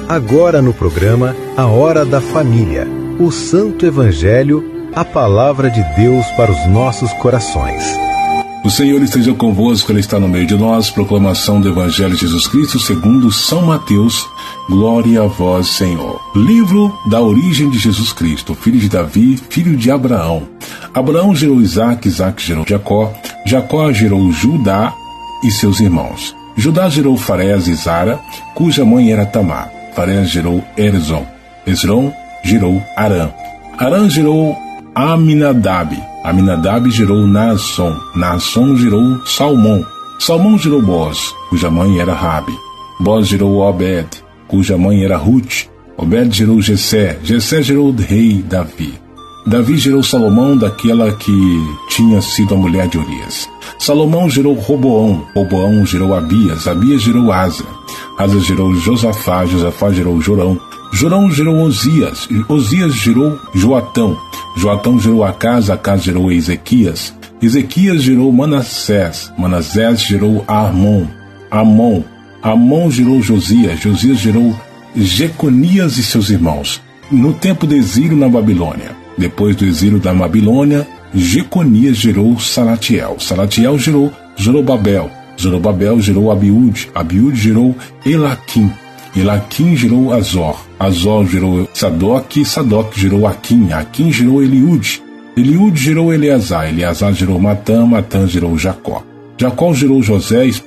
Agora no programa A Hora da Família, o Santo Evangelho, a Palavra de Deus para os nossos corações. O Senhor esteja convosco, Ele está no meio de nós. Proclamação do Evangelho de Jesus Cristo segundo São Mateus. Glória a vós, Senhor. Livro da origem de Jesus Cristo, filho de Davi, filho de Abraão. Abraão gerou Isaque, Isaque gerou Jacó, Jacó gerou Judá e seus irmãos. Judá gerou Farés e Zara, cuja mãe era Tamar. Farés gerou Hezron, Hezron gerou Arã. Arã gerou Aminadab, Aminadab gerou Naasson, Naasson gerou Salmão. Salmão gerou Boz, cuja mãe era Rabi. Boz gerou Obed, cuja mãe era Ruth. Obed gerou Jessé, Jessé gerou o rei Davi. Davi gerou Salomão, daquela que tinha sido a mulher de Urias. Salomão gerou Roboão, Roboão gerou Abias, Abias gerou Asa. Asa gerou Josafá, Josafá gerou Jorão. Jorão gerou Osias, Osias gerou Joatão. Joatão gerou Acaz, Acaz gerou Ezequias. Ezequias gerou Manassés, Manassés gerou Amon. Amon gerou Josias, Josias gerou Jeconias e seus irmãos. No tempo do exílio na Babilônia. Depois do exílio da Babilônia, Jeconias gerou Salatiel. Salatiel gerou Zorobabel. Zorobabel gerou Abiúde. Abiúde gerou Elaquim. Elaquim gerou Azor. Azor gerou Sadoc. Sadoc gerou Aquim. Aquim gerou Eliúde. Eliúde gerou Eleazar. Eleazar gerou Matã. Matã gerou Jacó. Jacó gerou José,